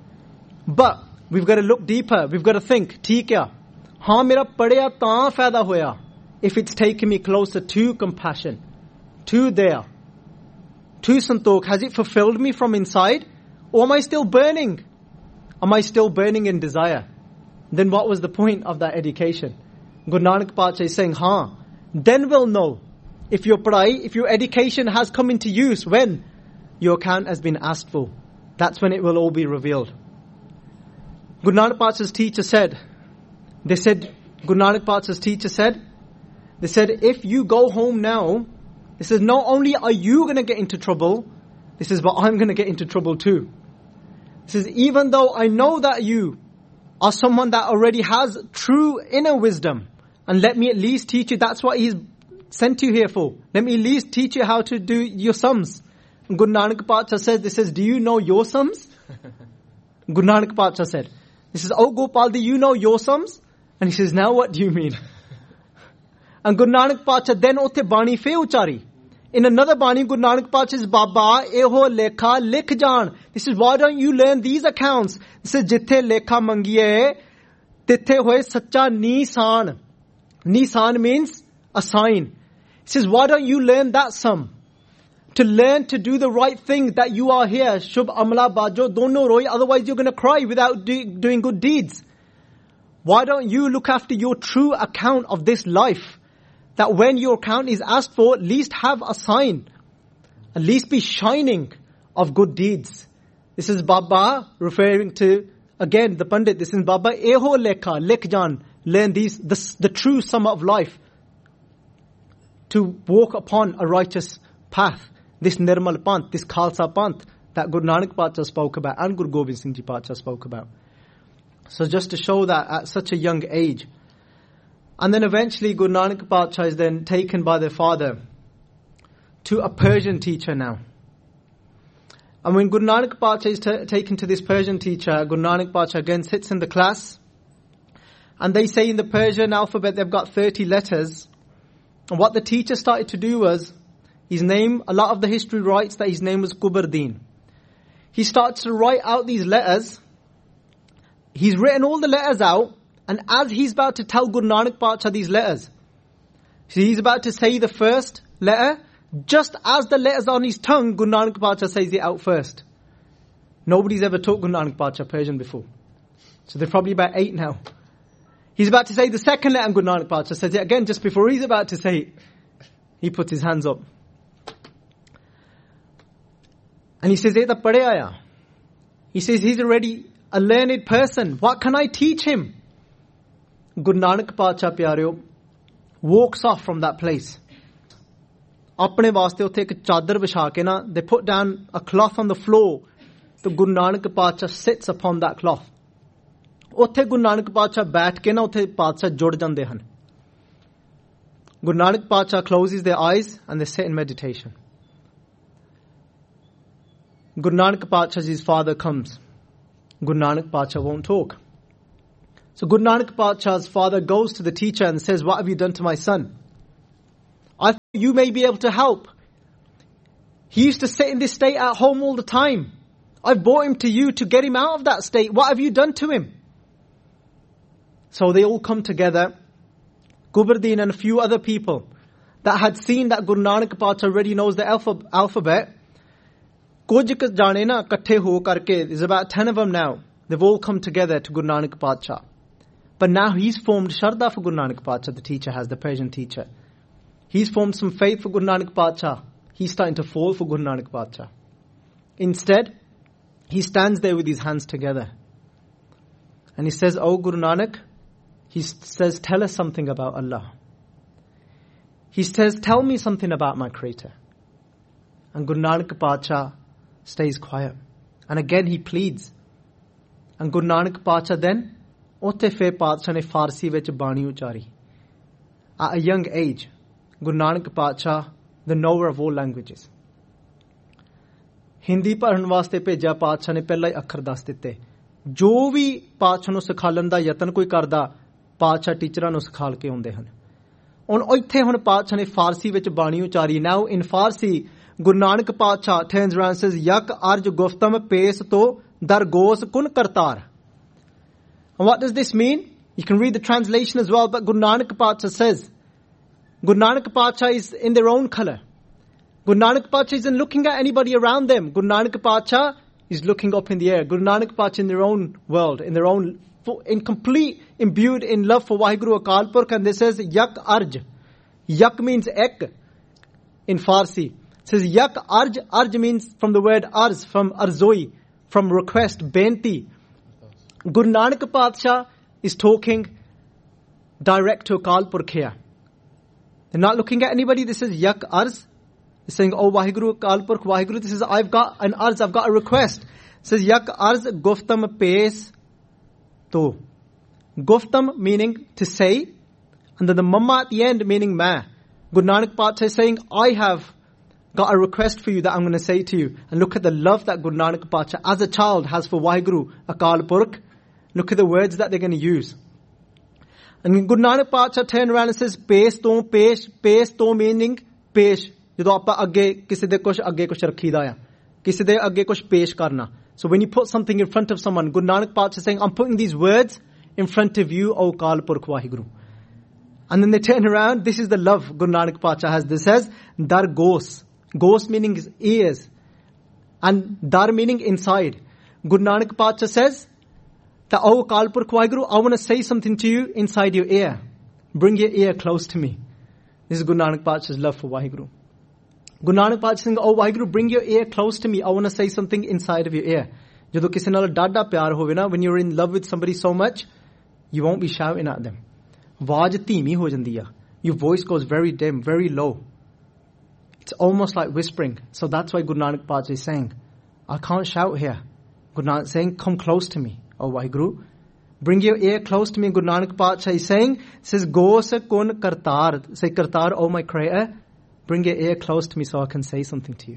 but we've got to look deeper. We've got to think ठीक है हाँ मेरा पढ़िया तां फायदा होया if it's taken me closer to compassion, to there, to Santokh. Has it fulfilled me from inside? Or am I still burning? Am I still burning in desire? Then what was the point of that education? Guru Nanak Pacha is saying, haan, then we'll know if your padai, if your education has come into use, when your account has been asked for. That's when it will all be revealed. Guru Nanak Pacha's teacher said, they said, Guru Nanak Pacha's teacher said, they said, if you go home now, this is not only are you going to get into trouble, this is but I'm going to get into trouble too. This is even though I know that you are someone that already has true inner wisdom, and let me at least teach you, that's what He's sent you here for. Let me at least teach you how to do your sums. Guru Nanak Pacha says, this is, do you know your sums? Guru Nanak Pacha said, this is, oh Gopal, do you know your sums? And he says, now what do you mean? And Guru Nanak Pacha then otte bani fe uchari. In another bani, Guru Nanak Pacha says, Baba, eho lekha likh jaan. This is, why don't you learn these accounts? This is, jithe lekha mangiye, tithe hoye sacha nisan. Nisan means a sign. He says, why don't you learn that sum? To learn to do the right thing that you are here. Shubh amla bajo dono roy. Otherwise you're going to cry without do, doing good deeds. Why don't you look after your true account of this life? That when your account is asked for, at least have a sign. At least be shining of good deeds. This is Baba referring to, again, the Pandit. This is Baba, eho lekha, lekh jaan. Learn these, the, the true sum of life. To walk upon a righteous path. This Nirmal Panth, this Khalsa Panth that Guru Nanak Pacha spoke about and Guru Gobind Singh Ji Pacha spoke about. So just to show that at such a young age. And then eventually Guru Nanak Pacha is then taken by their father to a Persian teacher now. And when Guru Nanak Pacha is t- taken to this Persian teacher, Guru Nanak Pacha again sits in the class. And they say in the Persian alphabet they've got thirty letters. And what the teacher started to do was, his name, a lot of the history writes that his name was Kubardeen. He starts to write out these letters. He's written all the letters out. And as he's about to tell Guru Nanak Pacha these letters, so he's about to say the first letter, just as the letters on his tongue, Guru Nanak Pacha says it out first. Nobody's ever taught Guru Nanak Pacha Persian before. So they're probably about eight now. He's about to say the second letter and Guru Nanak Pacha says it again just before he's about to say it. He puts his hands up. And he says, "Hey, the pade aaya." He says, he's already a learned person. What can I teach him? Guru Nanak Pacha Pyareo walks off from that place. Apne vaste utte ek chadar bisha ke na, they put down a cloth on the floor. The Guru Nanak Pacha sits upon that cloth. Utte Guru Nanak Pacha baith ke na, utte Pacha jud jande han. Guru Nanak Pacha closes their eyes and they sit in meditation. Guru Nanak Pacha's father comes. Guru Nanak Pacha won't talk. So Guru Nanak Pacha's father goes to the teacher and says, what have you done to my son? I thought you may be able to help. He used to sit in this state at home all the time. I've brought him to you to get him out of that state. What have you done to him? So they all come together. Gubardeen and a few other people that had seen that Guru Nanak Pacha already knows the alpha, alphabet. Kuch jane na kathe ho karke, there's about ten of them now. They've all come together to Guru Nanak Pacha. But now he's formed Shraddha for Guru Nanak Pacha, the teacher has, the Persian teacher. He's formed some faith for Guru Nanak Pacha. He's starting to fall for Guru Nanak Pacha. Instead, he stands there with his hands together. And he says, Oh Guru Nanak, he says, tell us something about Allah. He says, tell me something about my Creator. And Guru Nanak Pacha stays quiet. And again he pleads. And Guru Nanak Pacha then, Ote fe Pacha ne Farsi vich bani uchari. At a young age, Guru Nanak Pacha, the knower of all languages. Hindi ਪੜ੍ਹਨ ਵਾਸਤੇ ਭੇਜਿਆ ਪਾਤਸ਼ਾਹ ਨੇ ਪਹਿਲਾਂ ਹੀ ਅੱਖਰ ਦੱਸ ਦਿੱਤੇ. ਜੋ ਵੀ ਪਾਤਸ਼ਾਹ ਨੂੰ ਸਿਖਾਉਣ ਦਾ ਯਤਨ ਕੋਈ ਕਰਦਾ, ਪਾਤਸ਼ਾਹ ਟੀਚਰਾਂ ਨੂੰ ਸਿਖਾਲ ਕੇ ਆਉਂਦੇ ਹਨ. ਹੁਣ ਇੱਥੇ ਹੁਣ ਪਾਤਸ਼ਾਹ ਨੇ ਫਾਰਸੀ ਵਿੱਚ ਬਾਣੀ ਉਚਾਰੀ. Now in Farsi, Guru Nanak Pacha turns around and says, Yak arj guftam pes to dargos kun kartar. And what does this mean? You can read the translation as well, but Guru Nanak Pacha says, Guru Nanak Pacha is in their own color. Guru Nanak Pacha isn't looking at anybody around them. Guru Nanak Pacha is looking up in the air. Guru Nanak Pacha in their own world, in their own, in complete, imbued in love for Waheguru Akal Purkh. And this says, Yak arj. Yak means ek in Farsi. It says Yak arj. Arj means from the word arz, from arzoi, from request, benti. Guru Nanak Pacha is talking direct to Akal Purkh here. They're not looking at anybody. This is Yak arz. They're saying, oh Waheguru Akal Purkh, Waheguru, this is, I've got an arz, I've got a request. It says Yak arz guftam pes to. Guftam meaning to say, and then the mamma at the end meaning ma. Guru Nanak Pacha is saying, I have got a request for you that I'm going to say to you. And look at the love that Guru Nanak Pacha as a child has for Waheguru Akal Purkh. Look at the words that they're going to use. And Guru Nanak Pacha turn around and says, Pesh to, pesh, pesh to meaning pesh. ਜਦੋਂ ਆਪਾਂ ਅੱਗੇ ਕਿਸੇ ਦੇ ਕੁਝ ਅੱਗੇ ਕੁਝ ਰੱਖੀਦਾ ਆ ਕਿਸੇ ਦੇ ਅੱਗੇ ਕੁਝ ਪੇਸ਼ ਕਰਨਾ. So when you put something in front of someone, Guru Nanak Pacha is saying, I'm putting these words in front of you, O Akal Purkh Waheguru. And then they turn around. This is the love Guru Nanak Pacha has. This says dar gos. Gos meaning ears, and dar meaning inside. Guru Nanak Pacha says that, O Akal Purkh Waheguru, I want to say something to you inside your ear. Bring your ear close to me. This is Guru Nanak Pacha's love for Waheguru. Guru Nanak Pacha saying, oh Waheguru, bring your ear close to me. I want to say something inside of your ear. Jadon kisi naal dada pyar hove na, when you're in love with somebody so much, you won't be shouting at them. Awaaz dheemi ho jandi hai. Your voice goes very dim, very low. It's almost like whispering. So that's why Guru Nanak Pacha is saying, I can't shout here. Guru Nanak is saying, come close to me, oh Waheguru. Bring your ear close to me. Guru Nanak Pacha is saying, says, Go se kun kartar. Say, kartar, oh my Creator. Bring your ear close to me so I can say something to you.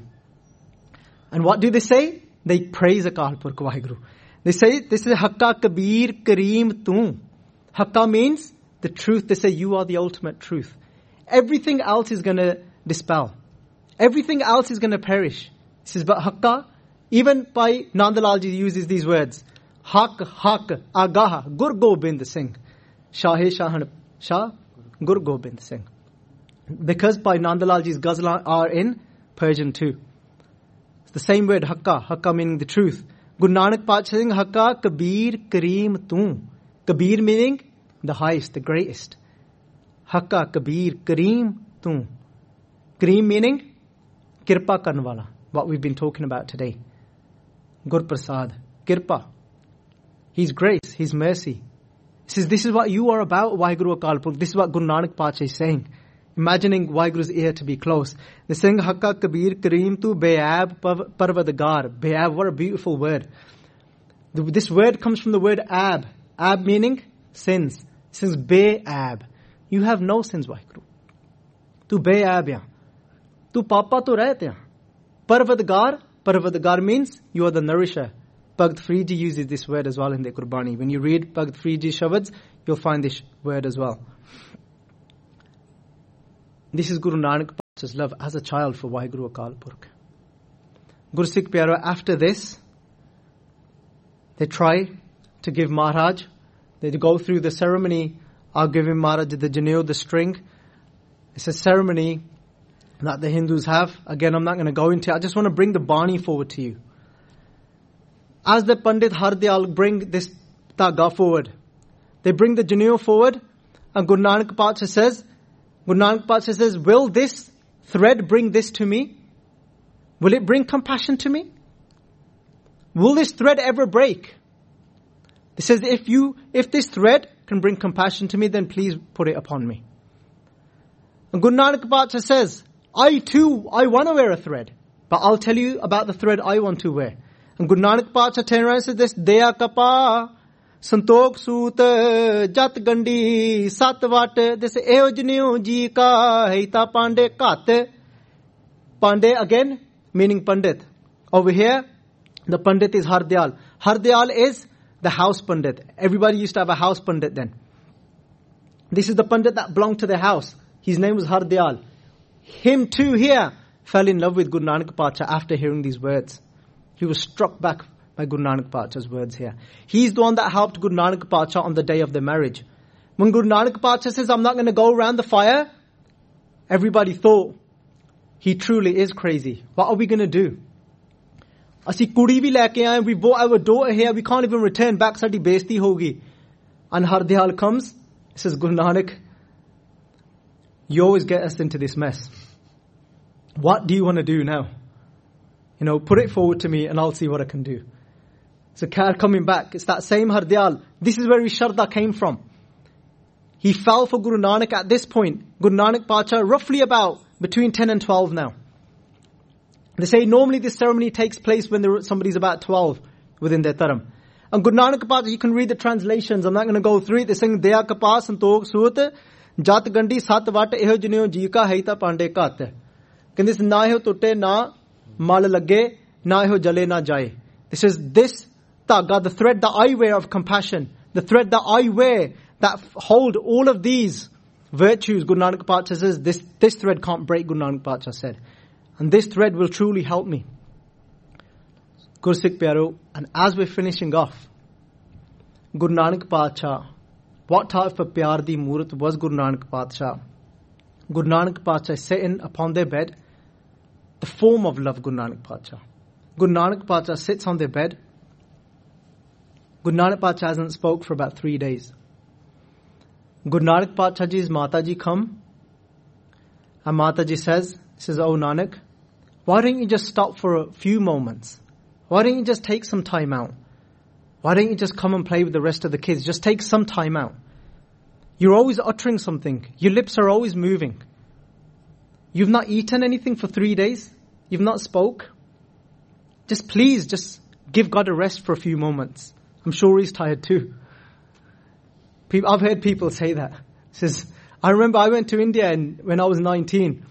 And what do they say? They praise Akal Purkh Waheguru. They say, this is Hakka Kabir Kareem Tu. Hakka means the truth. They say, you are the ultimate truth. Everything else is going to dispel. Everything else is going to perish. He says, but Hakka, even by Nandalal Ji uses these words. Hak, Hak, Agah, Gur Gobind Singh. Shahe Shahan Shah, Gur Gobind Singh. Because by Nandalal Ji's ghazal are in Persian too. It's the same word, Hakka. Hakka meaning the truth. Guru Nanak Pacha saying, Hakka Kabir Kareem Tu. Kabir meaning the highest, the greatest. Hakka Kabir Kareem Tu. Kareem meaning Kirpa karne wala. What we've been talking about today. Gur Prasad. Kirpa. His grace, His mercy. He says, this is what you are about, Waheguru Akal Purkh. This is what Guru Nanak Pacha is saying. Imagining Waheguru's ear to be close. They're saying, Hakka Kabir Kareem Tu Be'ab Parvadgar. Be'ab, what a beautiful word. This word comes from the word ab. Ab meaning sins. It says Be'ab. You have no sins, Waheguru. Tu Be'ab ya. Tu Papa tu rehte ya. Parvadgar, Parvardigar means you are the nourisher. Bhagat Faridi uses this word as well in the Qurbani. When you read Bhagat Faridi Shabads, you'll find this word as well. This is Guru Nanak Pacha's love as a child for Waheguru Akal Purkh. Guru Sikh Pyaro, after this, they try to give Maharaj, they go through the ceremony of giving Maharaj the Janeo, the string. It's a ceremony that the Hindus have. Again, I'm not going to go into it. I just want to bring the Bani forward to you. As the Pandit Hardyal bring this Taga forward, they bring the Janeo forward, and Guru Nanak Pacha says, Guru Nanak Pacha says, will this thread bring this to me? Will it bring compassion to me? Will this thread ever break? He says, if you, if this thread can bring compassion to me, then please put it upon me. And Guru Nanak Pacha says, I too, I want to wear a thread, but I'll tell you about the thread I want to wear. And Guru Nanak Pacha turns around and says this, Deya Kapa, Santok Soot, Jat Gandi, Sat Vat, this Eo Janeo Ji Ka, Heita Pande Kat. Pande again, meaning Pandit. Over here, the Pandit is Hardyal. Hardyal is the house Pandit. Everybody used to have a house Pandit then. This is the Pandit that belonged to the house. His name was Hardyal. Him too here fell in love with Guru Nanak Pacha after hearing these words. He was struck back by Guru Nanak Pacha's words here. He's the one that helped Guru Nanak Pacha on the day of their marriage. When Guru Nanak Pacha says, I'm not going to go around the fire, everybody thought, he truly is crazy. What are we going to do? Asi kudi bhi leke aaye, we bought our daughter here, we can't even return back, sadi besti hogi. And Hardyal comes, he says, Guru Nanak, you always get us into this mess. What do you want to do now? You know, put it forward to me and I'll see what I can do. So Kar coming back, it's that same Hardyal. This is where his Shraddha came from. He fell for Guru Nanak at this point. Guru Nanak Pacha, roughly about between ten and twelve now. They say normally this ceremony takes place when there, somebody's about twelve within their taram. And Guru Nanak Pacha, you can read the translations. I'm not going to go through it. They're saying, Deya Kapa Santok Soot, Jat Gandi Sat Vat Eho Janeo Ji Ka Heita Pande Kat. This na ho tutte na mal lage, na ho jale na jaye. This is this taga, the thread that I wear of compassion, the thread that I wear that hold all of these virtues. Guru Nanak Pacha says, this, this thread can't break, Guru Nanak Pacha said. And this thread will truly help me. Guru Sikh Pyaro, and as we're finishing off, Guru Nanak Pacha, what type of pyar di Murat was Guru Nanak Pacha? Guru Nanak Pacha is sitting upon their bed, the form of love Guru Nanak Pacha. Guru Nanak Pacha sits on their bed. Guru Nanak Pacha hasn't spoke for about three days. Guru Nanak Pacha ji's Mataji come, and Mataji says, says, oh Nanak, why don't you just stop for a few moments? Why don't you just take some time out? Why don't you just come and play with the rest of the kids? Just take some time out. You're always uttering something. Your lips are always moving. You've not eaten anything for three days. You've not spoke. Just please, just give God a rest for a few moments. I'm sure he's tired too. People, I've heard people say that. Says, I remember I went to India and when I was nineteen.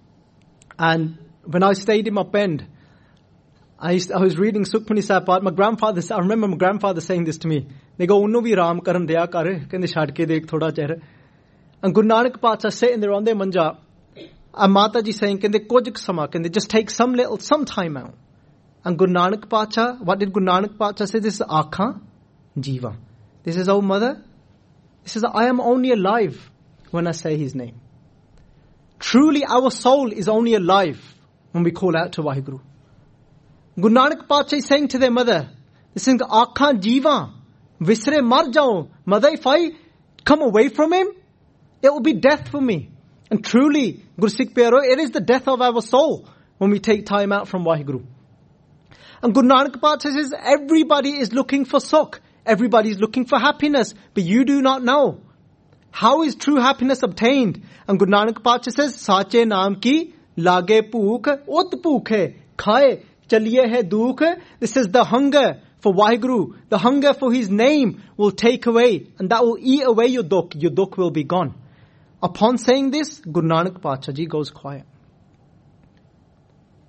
And when I stayed in my Pend, I, used, I was reading Sukhmani Sahib. My grandfather, I remember my grandfather saying this to me. They go, Unnu vi Ram karan daya kar, kende shad ke dekh thoda chehra. And Guru Nanak Pacha sitting there on their manja. And Mataji saying, kende kojik sama, kende just take some little, some time out. And Guru Nanak Pacha, what did Guru Nanak Pacha say? This is Akha Jiva. This is, oh mother, this is, I am only alive when I say his name. Truly our soul is only alive when we call out to Waheguru. Guru Nanak Pacha is saying to their mother, this is Akha Jiva, Visre mar jao. Mother, if I come away from him, it will be death for me. And truly, Guru Sikh Pyaro, it is the death of our soul when we take time out from Waheguru. And Guru Nanak Pacha says, everybody is looking for sukh. Everybody is looking for happiness. But you do not know. How is true happiness obtained? And Guru Nanak Pacha says, Sache naam ki lage pook, ut pook hai, khaye, chaliye hai dukh. This is the hunger for Waheguru. The hunger for his name will take away. And that will eat away your dukh. Your dukh will be gone. Upon saying this, Guru Nanak Pacha ji goes quiet.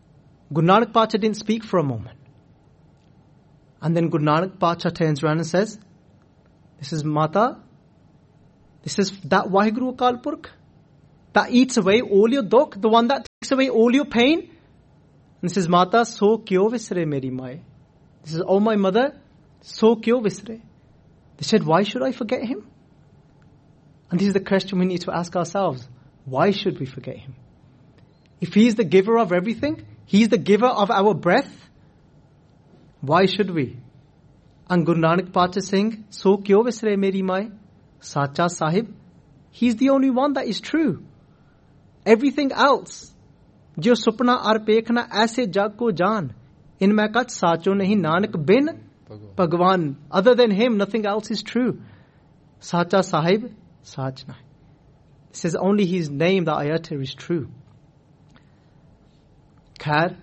Guru Nanak Pacha didn't speak for a moment. And then Guru Nanak Pacha turns around and says, this is Mata, this is that Waheguru Akal Purkh that eats away all your dukh, the one that takes away all your pain. And this is Mata, so kyo visre meri mai. This is, oh my mother, so kyo visre. They said, why should I forget him? And this is the question we need to ask ourselves. Why should we forget him? If he is the giver of everything, he is the giver of our breath, why should we? And Guru Nanak Pacha saying, so kyo visre meri mai, Sacha Sahib, he's the only one that is true. Everything else, jo supna ar pekhna aise jag ko jaan, inme kach sacho nahi Nanak bin Bhagwan. Other than him, nothing else is true. Sacha Sahib, Sach nahi. It says only his name that I utter is true. Khair,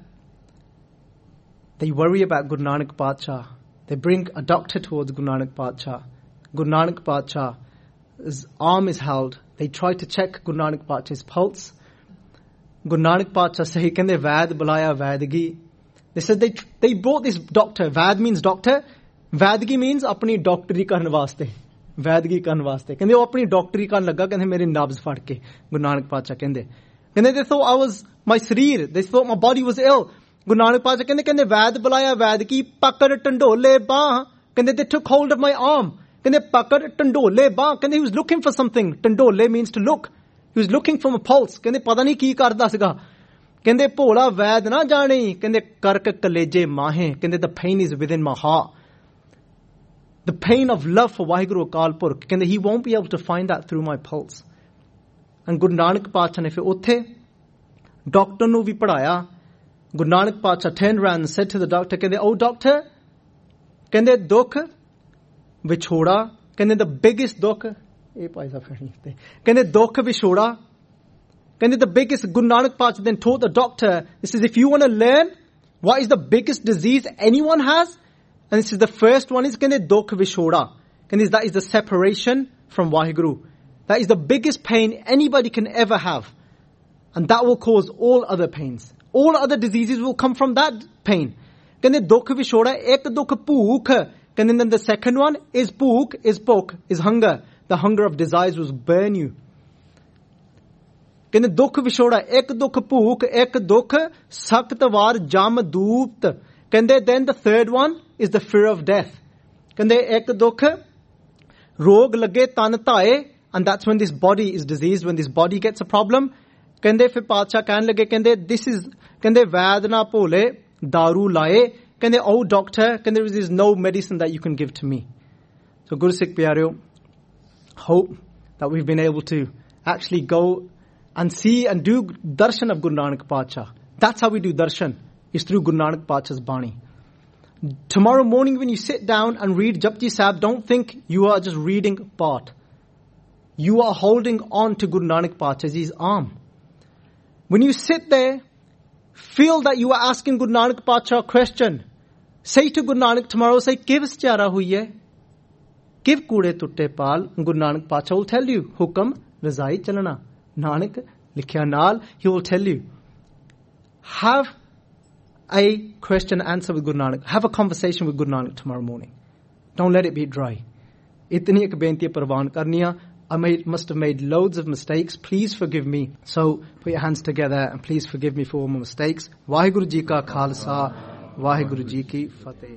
they worry about Guru Nanak Pacha. They bring a doctor towards Guru Nanak Pacha. Guru Nanak Pacha's arm is held. They try to check Guru Nanak Pacha's pulse. Guru Nanak Pacha say, kende Vaid bulaya Vaidgi. They said they they brought this doctor. Vaid means doctor. Vaidgi means apni doctory karn vaste. Vaidgi karn vaste. Kende wo apni doctory karn laga. Kende mere nabz phad ke. Guru Nanak Pacha kende. Kende they thought I was, my sareer. They thought my body was ill. Guru Nanak Pacha kende kende Vaid bulaya Vaidgi. Pakad tandole ba. Kende they took hold of my arm. Kende pakad tandole ba. Kende he was looking for something. Tandole means to look. He was looking from a pulse. Kende pada nahi ki karda siga. Kende pola vaid na jani. Kende kark kaleje mahe. Kende the pain is within my heart. The pain of love for Waheguru Akal Purkh. Kende he won't be able to find that through my pulse. And Guru Nanak Pacha ne fir utthe doctor nu vi padhaya. Guru Nanak Pacha turned around and said to the doctor, Kende, oh doctor, Kende dukh vichoda. Kende the biggest dukh. Kende dukh vichoda. Kende the biggest, Guru Nanak Pacha then taught the doctor, this is if you want to learn what is the biggest disease anyone has, and this is the first one is Kende dukh vichoda. Kende that is the separation from Waheguru. That is the biggest pain anybody can ever have. And that will cause all other pains. All other diseases will come from that pain. Kende dukh vichoda, ek dukh bhook. And then the second one is bhook, is bhuk, is hunger. The hunger of desires will burn you. Kende dukh vichoda, ek dukh bhook, ek dukh saktvar jam doopt. Kende then the third one is the fear of death. Kende ek dukh rog lage tan tae. And that's when this body is diseased, when this body gets a problem. Kende fir Pacha kehne lage, kende this is, kende vaid na phole, daru lae. Kende, oh doctor, kende there is no medicine that you can give to me. So Guru Sikh Pyareo, hope that we've been able to actually go and see and do darshan of Guru Nanak Pacha. That's how we do darshan, is through Guru Nanak Pacha's Bani. Tomorrow morning when you sit down and read Japji Sahib, don't think you are just reading part. You are holding on to Guru Nanak Pacha's arm. When you sit there, feel that you are asking Guru Nanak Pacha a question. Say to Guru Nanak tomorrow, say, Kivs chara hui hai? Kiv kude tutte pal? Guru Nanak Pacha will tell you, Hukam razai chalana. Nanak likhya naal, he will tell you. Have a question answer with Guru Nanak. Have a conversation with Guru Nanak tomorrow morning. Don't let it be dry. Itni ek benti parwan karniya. I made, must have made loads of mistakes. Please forgive me. So put your hands together and please forgive me for all my mistakes. Waheguru Ji ka Khalsa, Waheguru Ji ki Fateh.